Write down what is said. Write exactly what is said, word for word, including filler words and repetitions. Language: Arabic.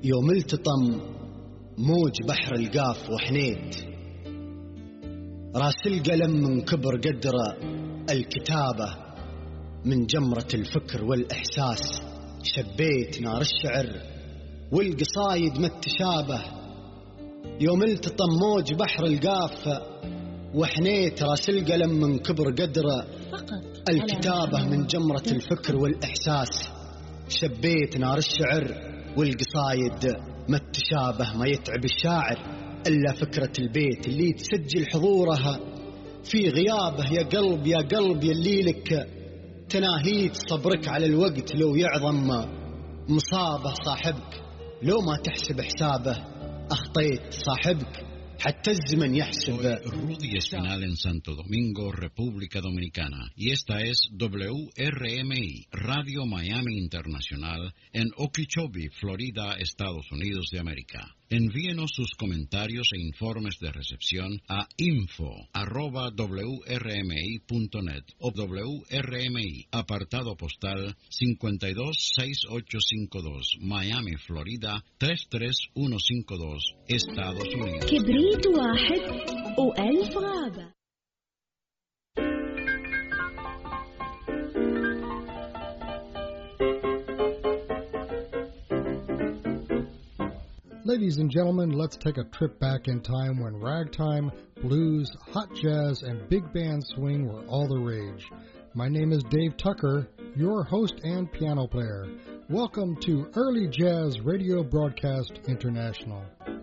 يوم التطم موج بحر القاف وحنيت، راس القلم من كبر قدره الكتابة، من جمرة الفكر والإحساس شبيت نار الشعر والقصايد ما التشابه. يوم التطم موج بحر القاف وحنيت، راس القلم من كبر قدره الكتابة، من جمرة الفكر والإحساس شبيت نار الشعر والقصايد ما التشابه. ما يتعب الشاعر إلا فكرة البيت اللي تسجل حضورها في غيابه. يا قلب يا قلب يلي لك تناهيت صبرك على الوقت، لو يعظم مصابه صاحبك لو ما تحسب حسابه، أخطيت صاحبك حتى الزمن يحسب. Rudy Espinal en Santo Domingo, República Dominicana, y esta es W R M I, Radio Miami Internacional, en Okeechobee, Florida, Estados Unidos de América. Envíenos sus comentarios e informes de recepción a info arroba w r m i punto net o W R M I, apartado postal cincuenta y dos sesenta y ocho cincuenta y dos, Miami, Florida tres tres uno cinco dos, Estados Unidos. كبريت واحد وألف غابة. Ladies and gentlemen, let's take a trip back in time when ragtime, blues, hot jazz, and big band swing were all the rage. My name is Dave Tucker, your host and piano player. Welcome to Early Jazz Radio Broadcast International.